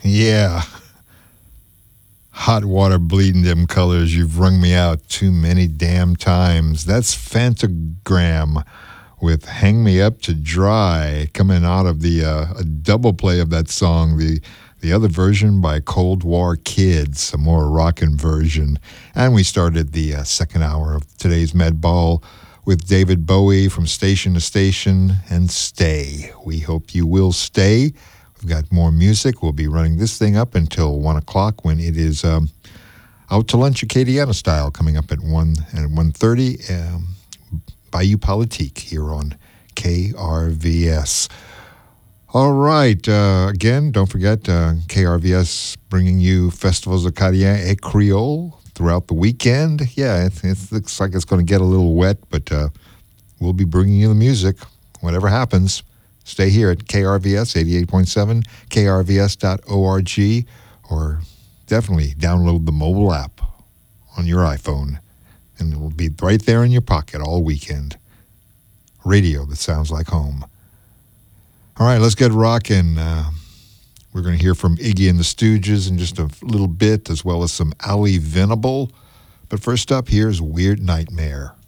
Yeah. Hot water bleeding them colors. You've wrung me out too many damn times. That's Fantagram with Hang Me Up to Dry, coming out of the a double play of that song, the other version by Cold War Kids, a more rockin' version. And we started the second hour of today's Med Ball with David Bowie from Station to Station and Stay. We hope you will stay. We've got more music. We'll be running this thing up until 1 o'clock when it is Out to Lunch Acadiana style, coming up at 1:30. Bayou Politique here on KRVS. All right. Again, don't forget KRVS bringing you Festivals Acadiens et Creole throughout the weekend. Yeah, it looks like it's going to get a little wet, but we'll be bringing you the music, whatever happens. Stay here at KRVS 88.7, krvs.org, or definitely download the mobile app on your iPhone, and it will be right there in your pocket all weekend. Radio that sounds like home. All right, let's get rocking. We're going to hear from Iggy and the Stooges in just a little bit, as well as some Ali Venable. But first up, here's Weird Nightmare.